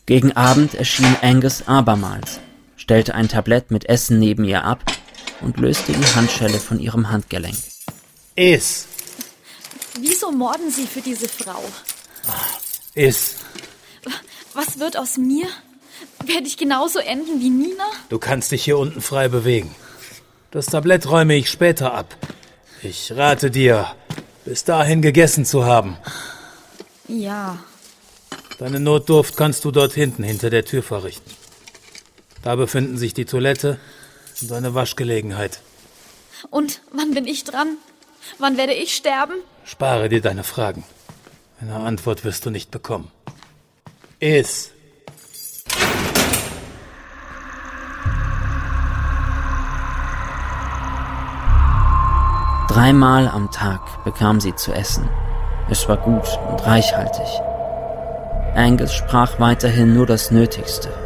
Gegen Abend erschien Angus abermals, stellte ein Tablett mit Essen neben ihr ab und löste die Handschelle von ihrem Handgelenk. Iss! Wieso morden Sie für diese Frau? Iss! Was wird aus mir? Werde ich genauso enden wie Nina? Du kannst dich hier unten frei bewegen. Das Tablett räume ich später ab. Ich rate dir, bis dahin gegessen zu haben. Ja. Deine Notdurft kannst du dort hinten hinter der Tür verrichten. Da befinden sich die Toilette und eine Waschgelegenheit. Und wann bin ich dran? Wann werde ich sterben? Spare dir deine Fragen. Eine Antwort wirst du nicht bekommen. Iss! Dreimal am Tag bekam sie zu essen. Es war gut und reichhaltig. Angus sprach weiterhin nur das Nötigste